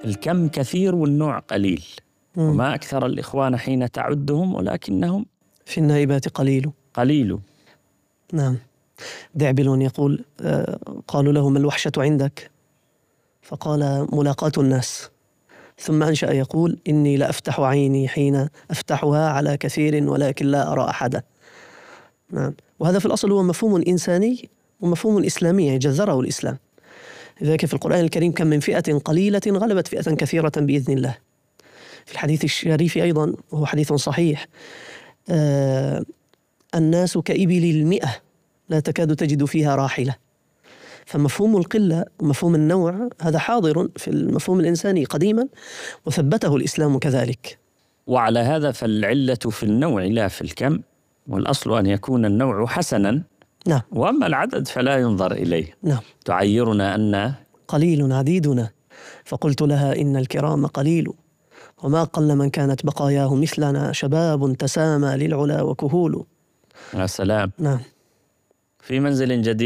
الكم كثير والنوع قليل. وما أكثر الإخوان حين تعدهم ولكنهم في النائبات قليل. نعم. دعبل يقول قالوا له ما الوحشة عندك؟ فقال ملاقاة الناس. ثم أنشأ يقول إني لأفتح عيني حين أفتحها على كثير ولكن لا أرى أحدا. نعم. وهذا في الأصل هو مفهوم إنساني ومفهوم إسلامي جذره الإسلام. لذلك في القرآن الكريم كم من فئة قليلة غلبت فئة كثيرة بإذن الله. في الحديث الشريف أيضا وهو حديث صحيح الناس كإبل 100 لا تكاد تجد فيها راحلة. فمفهوم القلة ومفهوم النوع هذا حاضر في المفهوم الإنساني قديما وثبته الإسلام كذلك. وعلى هذا فالعلة في النوع لا في الكم، والأصل أن يكون النوع حسنا. نعم. وأما العدد فلا ينظر إليه. نعم. تعيرنا أن قليل عديدنا فقلت لها إن الكرام قليل وما قل من كانت بقاياه مثلنا شباب تسامى للعلا وكهول. يا سلام. نعم. في منزل جديد